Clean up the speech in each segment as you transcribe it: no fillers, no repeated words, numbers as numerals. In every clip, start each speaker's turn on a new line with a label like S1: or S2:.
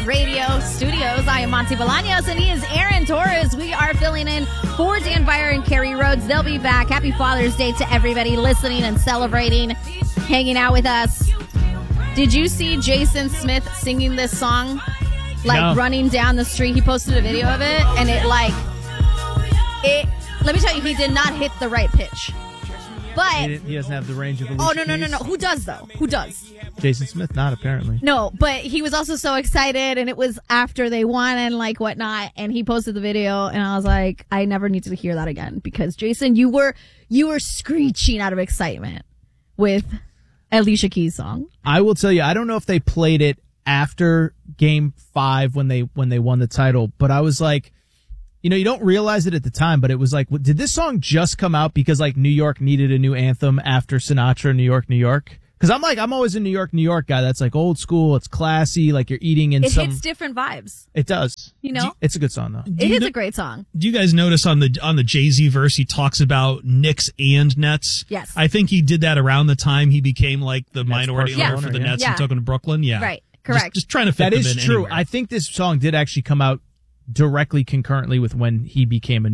S1: Radio Studios. I am Monty Bolaños, and he is Aaron Torres. We are filling in for Dan Byer and Carrie Rhodes. They'll be back. Happy Father's Day to everybody listening and celebrating, hanging out with us. Did you see Jason Smith singing this song? Running down the street. He posted a video of it, and let me tell you, he did not hit the right pitch. But
S2: he doesn't have the range of the
S1: no. Who does, though? Who does?
S2: Jason Smith, not apparently.
S1: No, but he was also so excited, and it was after they won and whatnot, and he posted the video, and I was like, I never need to hear that again, because Jason, you were screeching out of excitement with Alicia Keys' song.
S2: I will tell you, I don't know if they played it after Game 5 when they won the title, but I was like, you don't realize it at the time, but it was like, did this song just come out because New York needed a new anthem after Sinatra, New York, New York? Because I'm always a New York, New York guy. That's old school. It's classy. You're eating in some. It
S1: hits different vibes.
S2: It does. It's a good song though.
S1: It is a great song.
S3: Do you guys notice on the Jay-Z verse he talks about Knicks and Nets?
S1: Yes.
S3: I think he did that around the time he became the minority owner for the Nets and took him to Brooklyn. Yeah.
S1: Right. Correct.
S3: Just trying to fit them in.
S2: That is true.
S3: Anywhere.
S2: I think this song did actually come out directly concurrently with when he became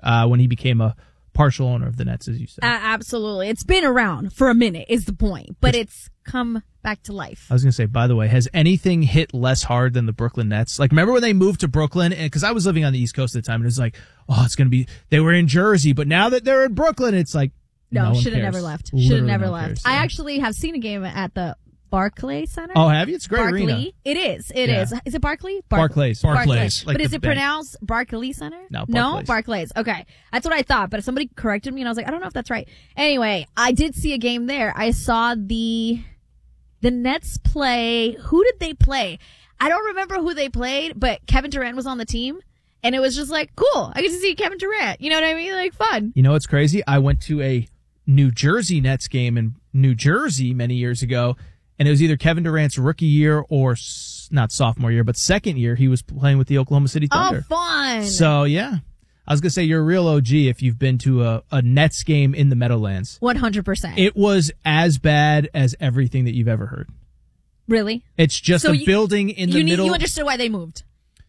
S2: a partial owner of the Nets, as you said.
S1: Absolutely. It's been around for a minute is the point, but it's come back to life.
S2: I was going to say, by the way, has anything hit less hard than the Brooklyn Nets? Remember when they moved to Brooklyn? Because I was living on the East Coast at the time, and it was it's going to be, they were in Jersey, but now that they're in Brooklyn, it's
S1: no should have never left. Should have never left. I actually have seen a game at the Barclays Center.
S2: Oh, have you? It's a great arena.
S1: It is. It is. Is it Barclay?
S2: Barclays.
S1: But is it pronounced Barclays Center?
S2: No, Barclays.
S1: No, Barclays. Okay. That's what I thought, but somebody corrected me, and I was like, I don't know if that's right. Anyway, I did see a game there. I saw the Nets play. Who did they play? I don't remember who they played, but Kevin Durant was on the team, and it was just cool. I get to see Kevin Durant. You know what I mean? Fun.
S2: You know what's crazy? I went to a New Jersey Nets game in New Jersey many years ago, and it was either Kevin Durant's rookie year or not sophomore year, but second year. He was playing with the Oklahoma City Thunder.
S1: Oh, fun.
S2: So, yeah. I was going to say you're a real OG if you've been to a Nets game in the Meadowlands.
S1: 100%.
S2: It was as bad as everything that you've ever heard.
S1: Really?
S2: It's just a building in the middle.
S1: You understood why they moved?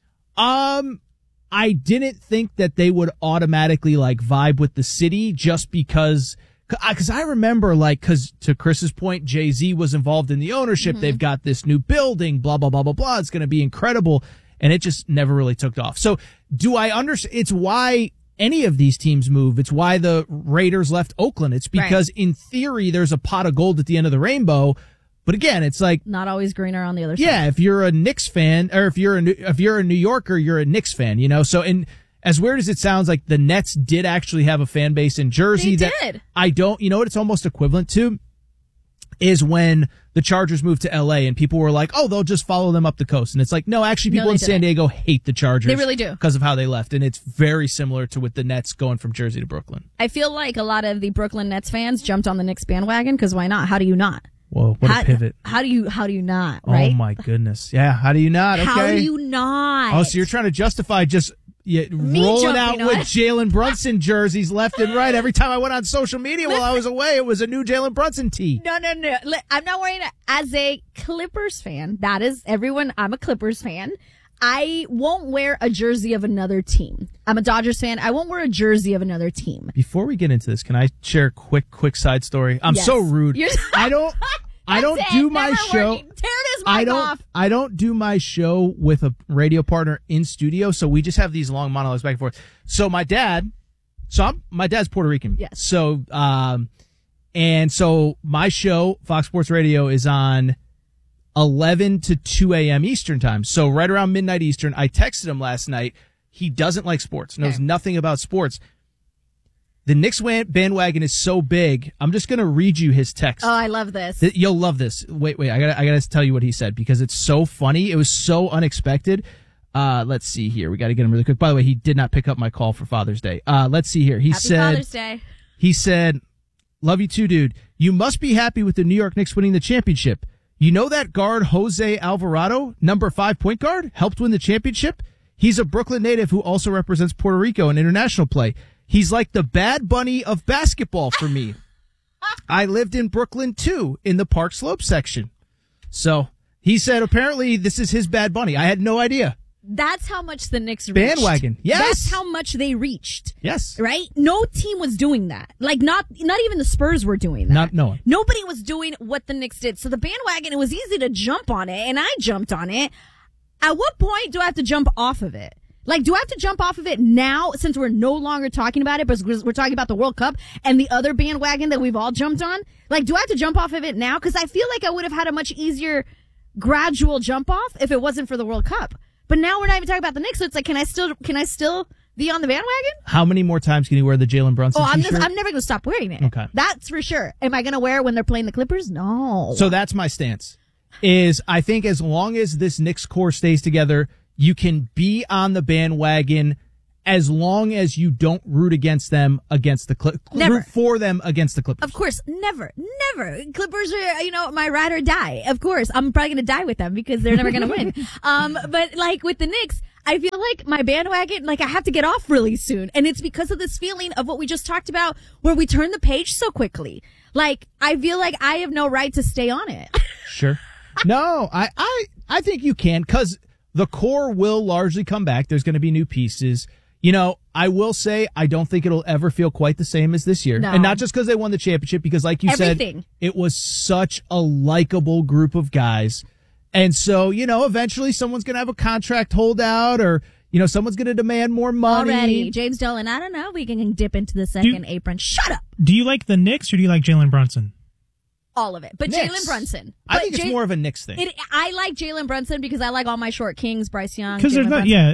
S2: I didn't think that they would automatically vibe with the city just because I remember because to Chris's point, Jay-Z was involved in the ownership. Mm-hmm. They've got this new building, blah, blah, blah, blah, blah. It's going to be incredible. And it just never really took off. So do I understand? It's why any of these teams move. It's why the Raiders left Oakland. It's because in theory, there's a pot of gold at the end of the rainbow. But again, it's
S1: not always greener on the other side.
S2: Yeah. If you're a Knicks fan or if you're a New Yorker, you're a Knicks fan, So, as weird as it sounds, the Nets did actually have a fan base in Jersey.
S1: They did.
S2: I don't, what it's almost equivalent to is when the Chargers moved to LA and people were like, oh, they'll just follow them up the coast. And it's no, actually people in San Diego hate the Chargers.
S1: They really do.
S2: Because of how they left. And it's very similar to with the Nets going from Jersey to Brooklyn.
S1: I feel like a lot of the Brooklyn Nets fans jumped on the Knicks bandwagon because why not? How do you not?
S2: Whoa, what a pivot.
S1: How do you not, right?
S2: Oh my goodness. Yeah, how do you not? Okay.
S1: How do you not?
S2: Oh, so you're trying to justify just rolling out with Jalen Brunson jerseys left and right. Every time I went on social media while I was away, it was a new Jalen Brunson tee.
S1: No. I'm not wearing it as a Clippers fan. That is everyone. I'm a Clippers fan. I won't wear a jersey of another team. I'm a Dodgers fan. I won't wear a jersey of another team.
S2: Before we get into this, can I share a quick side story? I'm so rude. I don't do my show.
S1: Tear this mic off.
S2: I don't do my show with a radio partner in studio, so we just have these long monologues back and forth. So my dad's Puerto Rican.
S1: Yes.
S2: So and so my show, Fox Sports Radio, is on 11 to 2 a.m. Eastern time. So right around midnight Eastern, I texted him last night. He doesn't like sports, knows nothing about sports. The Knicks bandwagon is so big. I'm just going to read you his text.
S1: Oh, I love this.
S2: You'll love this. Wait. I gotta tell you what he said because it's so funny. It was so unexpected. Let's see here. We got to get him really quick. By the way, he did not pick up my call for Father's Day. Let's see here. Happy
S1: Father's Day.
S2: He said, love you too, dude. You must be happy with the New York Knicks winning the championship. You know that guard Jose Alvarado, number 5 point guard, helped win the championship? He's a Brooklyn native who also represents Puerto Rico in international play. He's like the Bad Bunny of basketball for me. I lived in Brooklyn, too, in the Park Slope section. So He said apparently this is his Bad Bunny. I had no idea.
S1: That's how much the Knicks reached.
S2: Bandwagon. Yes.
S1: That's how much they reached.
S2: Yes.
S1: Right? No team was doing that. Like, not even the Spurs were doing that.
S2: No one.
S1: Nobody was doing what the Knicks did. So the bandwagon, it was easy to jump on it, and I jumped on it. At what point do I have to jump off of it? Like, do I have to jump off of it now since we're no longer talking about it, but we're talking about the World Cup and the other bandwagon that we've all jumped on? Like, do I have to jump off of it now? Because I feel like I would have had a much easier gradual jump off if it wasn't for the World Cup. But now we're not even talking about the Knicks, so it's like, can I still be on the bandwagon?
S2: How many more times can you wear the Jalen Brunson t-shirt?
S1: I'm never going to stop wearing it.
S2: Okay.
S1: That's for sure. Am I going to wear it when they're playing the Clippers? No.
S2: So that's my stance. I think as long as this Knicks core stays together, you can be on the bandwagon as long as you don't root against them against the Clippers. Root for them against the Clippers.
S1: Of course, never. Clippers are, my ride or die. Of course, I'm probably going to die with them because they're never going to win. But like with the Knicks, I feel like my bandwagon, like I have to get off really soon. And it's because of this feeling of what we just talked about where we turn the page so quickly. Like, I feel like I have no right to stay on it.
S2: Sure. No, I think you can because the core will largely come back. There's going to be new pieces. I will say I don't think it'll ever feel quite the same as this year.
S1: No.
S2: And not just because they won the championship, because like you said, it was such a likable group of guys. And so, eventually someone's going to have a contract holdout or, someone's going to demand more money.
S1: Already. James Dolan, I don't know. We can dip into the second apron. Shut up.
S3: Do you like the Knicks or do you like Jalen Brunson?
S1: All of it. But Jalen Brunson.
S2: I think it's more of a Knicks thing.
S1: I like Jalen Brunson because I like all my short kings, Bryce Young.
S3: Because the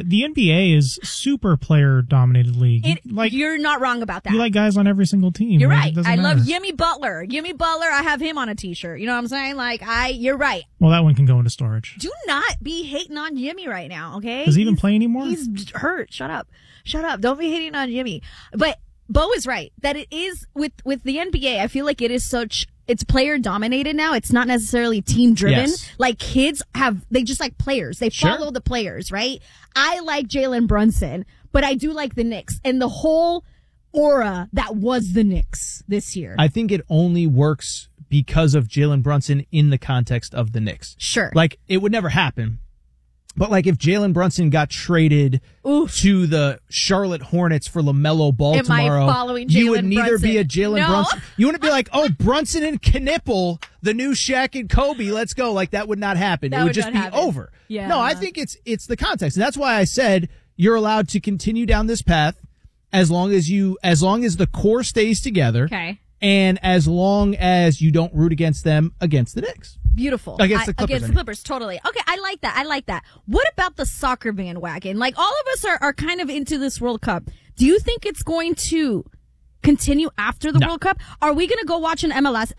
S3: NBA is super player dominated league.
S1: You're not wrong about that.
S3: You like guys on every single team.
S1: You're right. I love Jimmy Butler. I have him on a t-shirt. You know what I'm saying? You're right.
S3: Well, that one can go into storage.
S1: Do not be hating on Jimmy right now, okay?
S3: Does he even play anymore?
S1: He's hurt. Shut up. Don't be hating on Jimmy. But Bo is right that it is with the NBA. I feel like it is it's player dominated now. It's not necessarily team driven.
S2: Yes.
S1: Like kids they just like players. They follow the players, right? I like Jalen Brunson, but I do like the Knicks and the whole aura that was the Knicks this year.
S2: I think it only works because of Jalen Brunson in the context of the Knicks.
S1: Sure.
S2: Like it would never happen. But like if Jalen Brunson got traded to the Charlotte Hornets for LaMelo Ball tomorrow, you would neither be a Jalen Brunson. You wouldn't be like, Brunson and Knipple, the new Shaq and Kobe, let's go. Like that would not happen. It would just be over.
S1: Yeah.
S2: No, I think it's the context. And that's why I said you're allowed to continue down this path as long as the core stays together.
S1: Okay.
S2: And as long as you don't root against them against the Knicks.
S1: Beautiful.
S2: Against the Clippers.
S1: Totally. Okay, I like that. What about the soccer bandwagon? Like, all of us are kind of into this World Cup. Do you think it's going to continue after the World Cup? Are we going to go watch an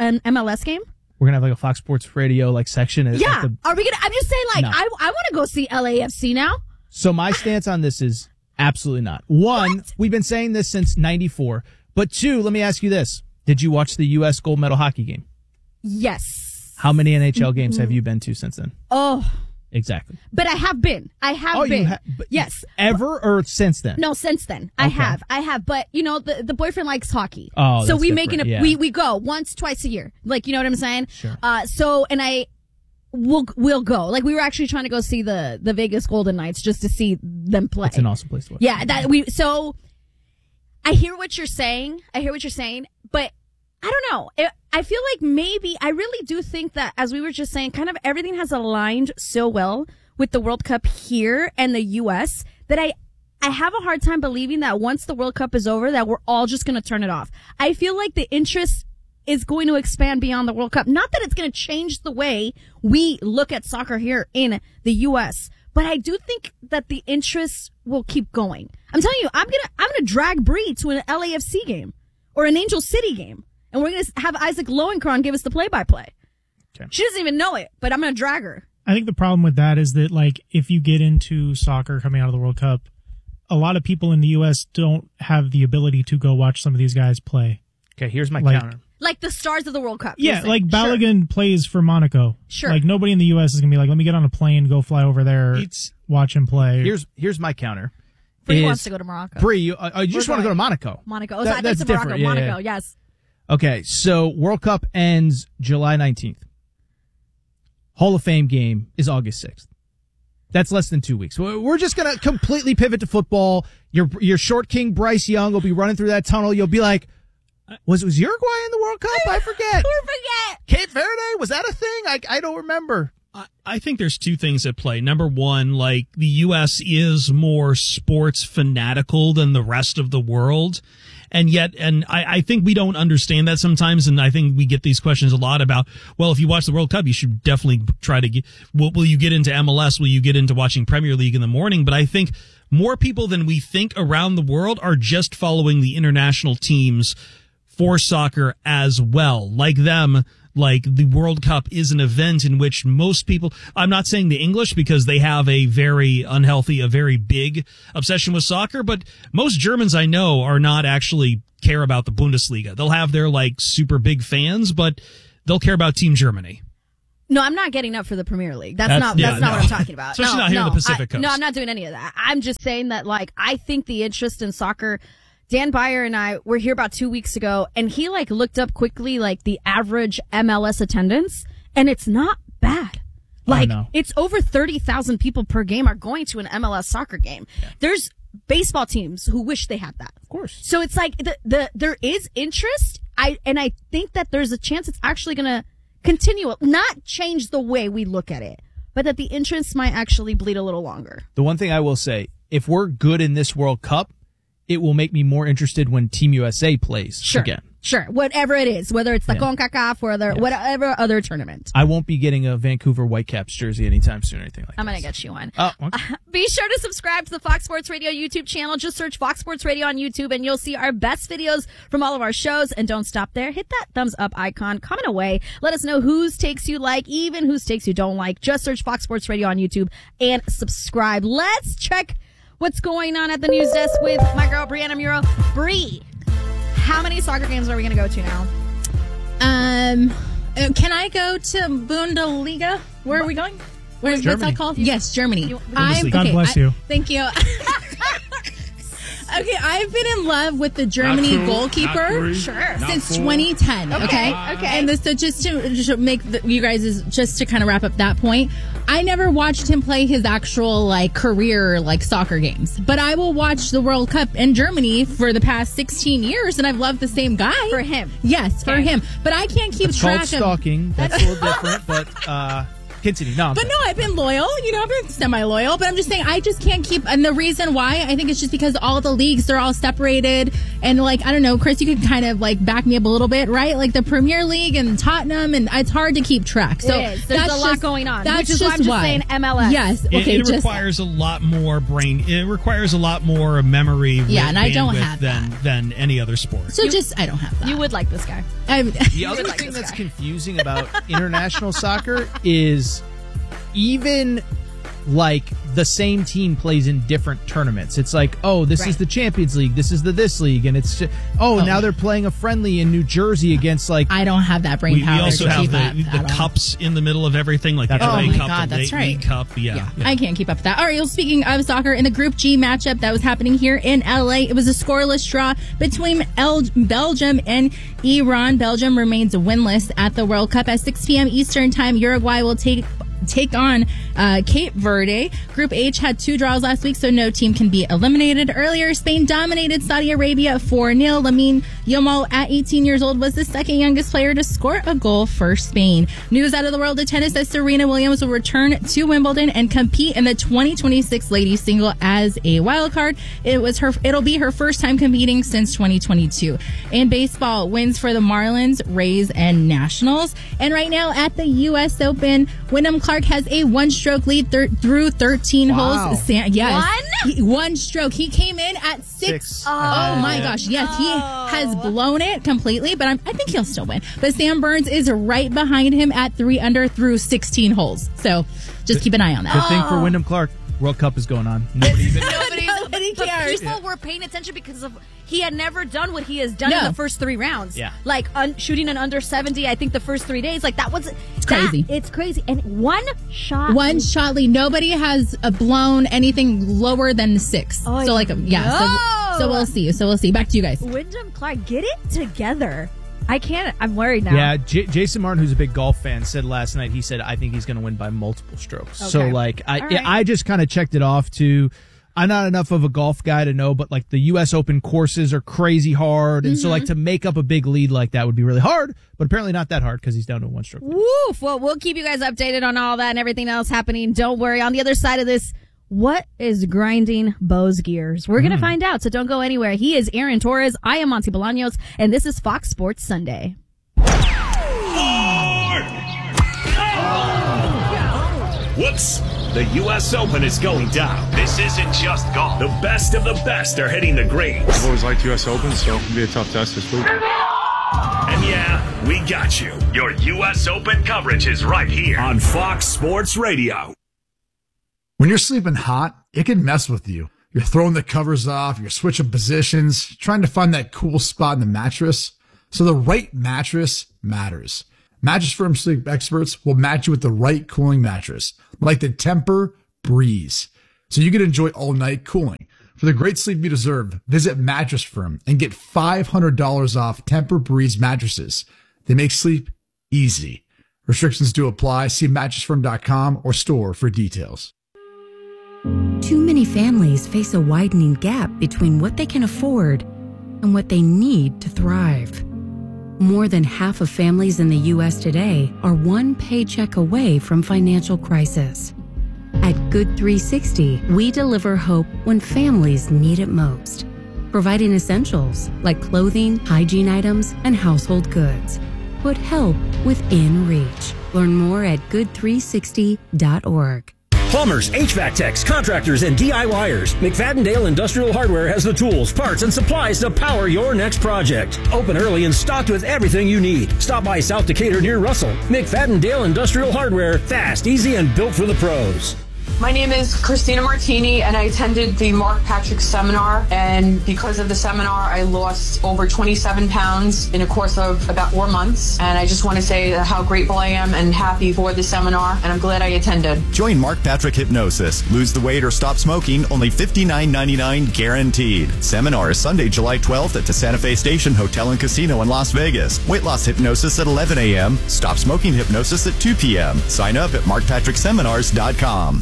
S1: MLS game?
S2: We're going to have like a Fox Sports Radio section.
S1: Are we going to? I'm just saying, I want to go see LAFC now.
S2: So my stance on this is absolutely not. One, we've been saying this since 94. But two, let me ask you this. Did you watch the U.S. gold medal hockey game?
S1: Yes.
S2: How many NHL games have you been to since then?
S1: Oh.
S2: Exactly.
S1: But I have been. Been. Yes.
S2: Ever or since then?
S1: No, since then. Okay. I have. But, the boyfriend likes hockey.
S2: Oh,
S1: so we
S2: different.
S1: we go once, twice a year. Like, you know what I'm saying?
S2: Sure.
S1: We'll go. Like, we were actually trying to go see the Vegas Golden Knights just to see them play.
S2: It's an awesome place to watch.
S1: Yeah, so I hear what you're saying, but I don't know. I feel like I really do think that, as we were just saying, kind of everything has aligned so well with the World Cup here and the U.S. that I have a hard time believing that once the World Cup is over, that we're all just going to turn it off. I feel like the interest is going to expand beyond the World Cup. Not that it's going to change the way we look at soccer here in the U.S., but I do think that the interest will keep going. I'm telling you, I'm gonna drag Bree to an LAFC game or an Angel City game. And we're going to have Isaac Lowenkron give us the play-by-play. Okay. She doesn't even know it, but I'm going to drag her.
S3: I think the problem with that is that, if you get into soccer coming out of the World Cup, a lot of people in the U.S. don't have the ability to go watch some of these guys play.
S2: Okay, here's my counter.
S1: Like the stars of the World Cup.
S3: Yeah, like Balogun plays for Monaco.
S1: Sure.
S3: Like, nobody in the U.S. is going to be like, let me get on a plane, go fly over there, watch him play.
S2: Here's my counter.
S1: Bree wants to go to Morocco.
S2: Bree, you just want to go to Monaco.
S1: Monaco. That's different. Monaco, yes.
S2: Okay, so World Cup ends July 19th. Hall of Fame game is August 6th. That's less than 2 weeks. We're just going to completely pivot to football. Your short king, Bryce Young, will be running through that tunnel. You'll be like, was Uruguay in the World Cup? I forget. Cape Verde, was that a thing? I don't remember.
S4: I think there's two things at play. Number one, like the U.S. is more sports fanatical than the rest of the world. And I think we don't understand that sometimes. And I think we get these questions a lot about, well, if you watch the World Cup, you should definitely try to get, will you get into MLS? Will you get into watching Premier League in the morning? But I think more people than we think around the world are just following the international teams for soccer as well. Like them, like the World Cup is an event in which most people, I'm not saying the English because they have a very unhealthy, a very big obsession with soccer, but most Germans I know are not actually care about the Bundesliga. They'll have their like super big fans, but they'll care about Team Germany.
S1: No, I'm not getting up for the Premier League. That's not what I'm talking about.
S4: Especially not here on the Pacific Coast.
S1: No, I'm not doing any of that. I'm just saying that, like, I think the interest in soccer, Dan Beyer and I were here about 2 weeks ago, and he like looked up quickly like the average MLS attendance, and it's not bad. Like, it's over 30,000 people per game are going to an MLS soccer game. Yeah. There's baseball teams who wish they had that.
S2: Of course.
S1: So it's like there is interest. I think that there's a chance it's actually going to continue, not change the way we look at it, but that the interest might actually bleed a little longer.
S2: The one thing I will say, if we're good in this World Cup, it will make me more interested when Team USA plays again.
S1: Sure. Whatever it is, whether it's the CONCACAF or whatever other tournament.
S2: I won't be getting a Vancouver Whitecaps jersey anytime soon or anything like that.
S1: I'm going to get you one.
S2: Oh, okay.
S1: Be sure to subscribe to the Fox Sports Radio YouTube channel. Just search Fox Sports Radio on YouTube and you'll see our best videos from all of our shows. And don't stop there. Hit that thumbs up icon. Comment away. Let us know whose takes you like, even whose takes you don't like. Just search Fox Sports Radio on YouTube and subscribe. Let's check what's going on at the news desk with my girl, Brianna Muro. Bree, how many soccer games are we going to go to now?
S5: Can I go to Bundesliga? Where are we going? What's that called? Yes, Germany.
S3: God bless you.
S5: Thank you. Okay, I've been in love with the Germany goalkeeper since 2010. Okay. And so just to make you guys, just to kind of wrap up that point, I never watched him play his actual like career like soccer games, but I will watch the World Cup in Germany for the past 16 years, and I've loved the same guy.
S1: For him,
S5: yes, for him. But I can't keep track of
S2: stalking. That's a little different, but. Continue. No,
S5: I've been loyal. I've been semi-loyal, but I'm just saying I just can't keep. And the reason why, I think it's just because all the leagues, they're all separated. And like, I don't know, Chris, you could kind of like back me up a little bit, right? Like the Premier League and Tottenham, and it's hard to keep track. So
S1: there's a lot going on.
S5: That's
S1: which is why I'm just saying MLS.
S5: Yes. Okay.
S4: It requires a lot more brain. It requires a lot more memory.
S5: Yeah, and I don't have
S4: than any other sport.
S5: So I don't have that.
S1: You would like this guy.
S2: The other thing that's confusing about international soccer is even like the same team plays in different tournaments. It's like, oh, this is the Champions League, this is this league, and it's just, now they're playing a friendly in New Jersey against like.
S5: I don't have that brain power.
S4: We also have the cups in the middle of everything, like the FA Cup, the League Cup. Yeah,
S5: I can't keep up with that. All right, well, speaking of soccer, in the Group G matchup that was happening here in LA, it was a scoreless draw between Belgium and Iran. Belgium remains winless at the World Cup. At 6 p.m. Eastern Time, Uruguay will take on Cape Verde. Group H had 2 draws last week, so no team can be eliminated. Earlier, Spain dominated Saudi Arabia 4-0. Lamine Yamal, at 18 years old, was the second youngest player to score a goal for Spain. News out of the world of tennis as Serena Williams will return to Wimbledon and compete in the 2026 ladies single as a wild card. It'll be her first time competing since 2022. In baseball, wins for the Marlins, Rays, and Nationals. And right now at the U.S. Open, Wyndham Clark has a one-stroke lead through 13 holes. One stroke. He came in at 6. Oh my gosh. Yes, he has blown it completely, but I think he'll still win. But Sam Burns is right behind him at 3 under through 16 holes. So just keep an eye on that.
S2: Good thing for Wyndham Clark. World Cup is going on. Nobody
S1: cares. People were paying attention because he had never done what he has done in the first 3 rounds.
S2: Yeah.
S1: Like shooting an under 70, I think the first 3 days. Like that was
S5: crazy.
S1: It's crazy. And one shot
S5: lead. Nobody has blown anything lower than 6.
S1: So
S5: we'll see. Back to you guys.
S1: Wyndham Clark, get it together. I can't. I'm worried now.
S2: Yeah, Jason Martin, who's a big golf fan, said last night, he said, I think he's going to win by multiple strokes.
S1: Okay.
S2: So, like, I just kind of checked it off to, I'm not enough of a golf guy to know, but, like, the U.S. Open courses are crazy hard. And so, like, to make up a big lead like that would be really hard, but apparently not that hard because he's down to one stroke.
S1: Woof. Well, we'll keep you guys updated on all that and everything else happening. Don't worry. On the other side of this, what is grinding Bo's gears? We're going to find out, so don't go anywhere. He is Aaron Torres. I am Monty Bolaños, and this is Fox Sports Sunday.
S6: Whoops! The U.S. Open is going down. This isn't just golf. The best of the best are hitting the greens.
S7: I've always liked U.S. Open, so it'll be a tough test this week.
S6: And yeah, we got you. Your U.S. Open coverage is right here on Fox Sports Radio.
S8: When you're sleeping hot, it can mess with you. You're throwing the covers off, you're switching positions, trying to find that cool spot in the mattress. So the right mattress matters. Mattress Firm sleep experts will match you with the right cooling mattress, like the Tempur-Breeze, so you can enjoy all-night cooling. For the great sleep you deserve, visit Mattress Firm and get $500 off Tempur-Breeze mattresses. They make sleep easy. Restrictions do apply. See mattressfirm.com or store for details.
S9: Too many families face a widening gap between what they can afford and what they need to thrive. More than half of families in the U.S. today are one paycheck away from financial crisis. At Good 360, we deliver hope when families need it most, providing essentials like clothing, hygiene items, and household goods. Put help within reach. Learn more at good360.org.
S10: Plumbers, HVAC techs, contractors, and DIYers. McFadden-Dale Industrial Hardware has the tools, parts, and supplies to power your next project. Open early and stocked with everything you need. Stop by South Decatur near Russell. McFadden-Dale Industrial Hardware. Fast, easy, and built for the pros.
S11: My name is Christina Martini, and I attended the Mark Patrick seminar, and because of the seminar, I lost over 27 pounds in a course of about 4 months, and I just want to say how grateful I am and happy for the seminar, and I'm glad I attended.
S12: Join Mark Patrick Hypnosis. Lose the weight or stop smoking, only $59.99 guaranteed. Seminar is Sunday, July 12th at the Santa Fe Station Hotel and Casino in Las Vegas. Weight loss hypnosis at 11 a.m., stop smoking hypnosis at 2 p.m. Sign up at markpatrickseminars.com.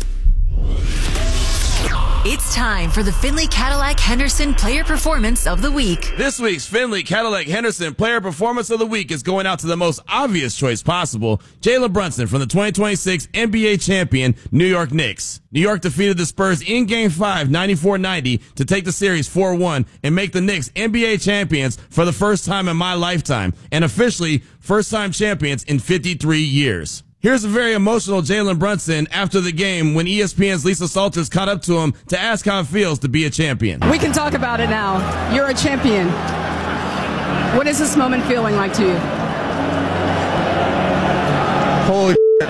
S13: It's time for the Findlay Cadillac Henderson Player Performance of the Week.
S14: This week's Findlay Cadillac Henderson Player Performance of the Week is going out to the most obvious choice possible, Jalen Brunson from the 2026 NBA champion New York Knicks. New York defeated the Spurs in Game 5, 94-90, to take the series 4-1 and make the Knicks NBA champions for the first time in my lifetime, and officially first-time champions in 53 years. Here's a very emotional Jalen Brunson after the game when ESPN's Lisa Salters caught up to him to ask how it feels to be a champion.
S15: We can talk about it now. You're a champion. What is this moment feeling like to you?
S16: Holy shit.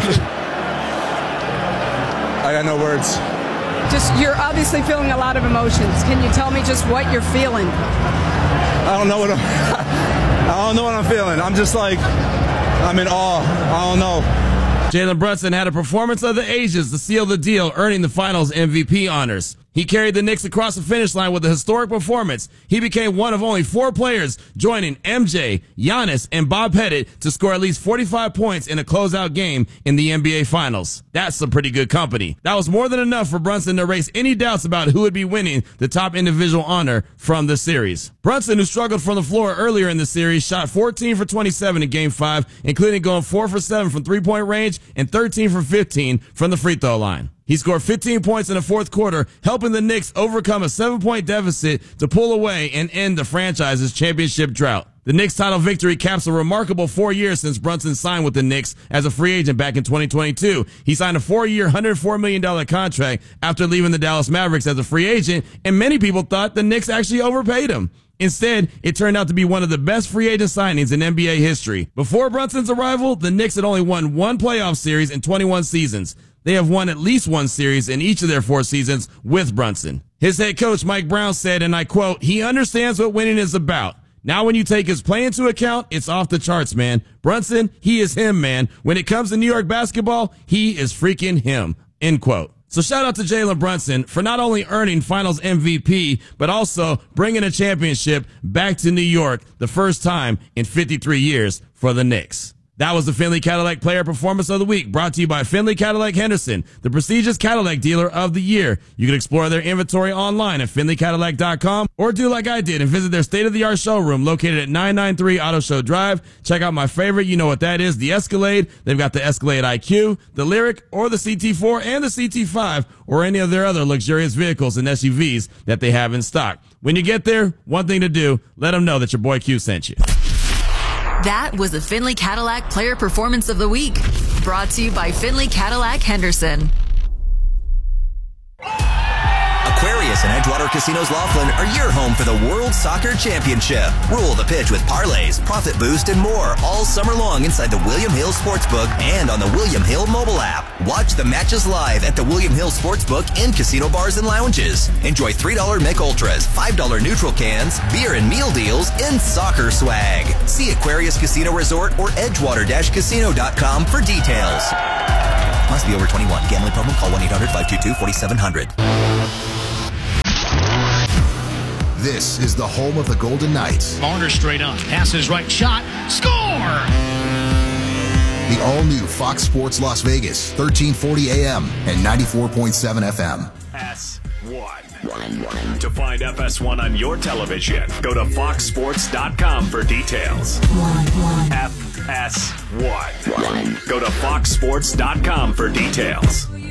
S16: I got no words.
S15: You're obviously feeling a lot of emotions. Can you tell me just what you're feeling?
S16: I don't know what I'm feeling. I'm just like, I'm in awe. I don't know.
S14: Jalen Brunson had a performance of the ages to seal the deal, earning the finals MVP honors. He carried the Knicks across the finish line with a historic performance. He became one of only 4 players joining MJ, Giannis, and Bob Pettit to score at least 45 points in a closeout game in the NBA Finals. That's some pretty good company. That was more than enough for Brunson to erase any doubts about who would be winning the top individual honor from the series. Brunson, who struggled from the floor earlier in the series, shot 14 for 27 in Game 5, including going 4 for 7 from three-point range and 13 for 15 from the free throw line. He scored 15 points in the fourth quarter, helping the Knicks overcome a 7-point deficit to pull away and end the franchise's championship drought. The Knicks' title victory caps a remarkable 4 years since Brunson signed with the Knicks as a free agent back in 2022. He signed a 4-year, $104 million contract after leaving the Dallas Mavericks as a free agent, and many people thought the Knicks actually overpaid him. Instead, it turned out to be one of the best free agent signings in NBA history. Before Brunson's arrival, the Knicks had only won 1 playoff series in 21 seasons. They have won at least 1 series in each of their 4 seasons with Brunson. His head coach, Mike Brown, said, and I quote, "He understands what winning is about. Now when you take his play into account, it's off the charts, man. Brunson, he is him, man. When it comes to New York basketball, he is freaking him." End quote. So shout out to Jalen Brunson for not only earning Finals MVP, but also bringing a championship back to New York the first time in 53 years for the Knicks. That was the Finley Cadillac Player Performance of the Week, brought to you by Finley Cadillac Henderson, the prestigious Cadillac dealer of the year. You can explore their inventory online at finleycadillac.com or do like I did and visit their state-of-the-art showroom located at 993 Auto Show Drive. Check out my favorite, you know what that is, the Escalade. They've got the Escalade IQ, the Lyric, or the CT4 and the CT5, or any of their other luxurious vehicles and SUVs that they have in stock. When you get there, one thing to do, let them know that your boy Q sent you.
S13: That was the Finley Cadillac Player Performance of the Week, brought to you by Finley Cadillac Henderson.
S17: Aquarius and Edgewater Casinos Laughlin are your home for the World Soccer Championship. Rule the pitch with parlays, profit boost, and more all summer long inside the William Hill Sportsbook and on the William Hill mobile app. Watch the matches live at the William Hill Sportsbook and casino bars and lounges. Enjoy $3 Mick Ultras, $5 neutral cans, beer and meal deals, and soccer swag. See Aquarius Casino Resort or Edgewater-Casino.com for details. Must be over 21. Gambling problem? Call 1-800-522-4700.
S18: This is the home of the Golden Knights.
S19: Marner straight on. Passes right, shot, score!
S18: The all-new Fox Sports Las Vegas, 1340 AM and 94.7 FM.
S6: FS1. To find FS1 on your television, go to foxsports.com for details. FS1. Go to foxsports.com for details.